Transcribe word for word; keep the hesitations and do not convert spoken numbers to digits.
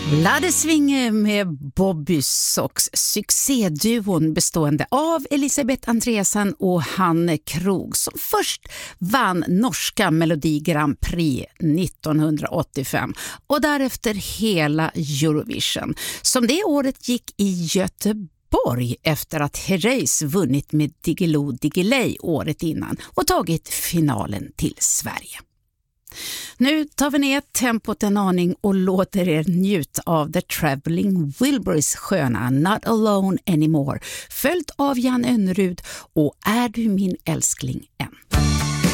Ladesvinge med Bobby Sox, succéduon bestående av Elisabeth Andreasen och Hanne Krog som först vann norska Melodi Grand Prix nittonhundraåttiofem och därefter hela Eurovision som det året gick i Göteborg efter att Herreys vunnit med Diggiloo Diggiley året innan och tagit finalen till Sverige. Nu tar vi ner tempot en aning och låter er njuta av The Traveling Wilburys sköna Not Alone Anymore, följt av Jan Önnerud och Är du min älskling än.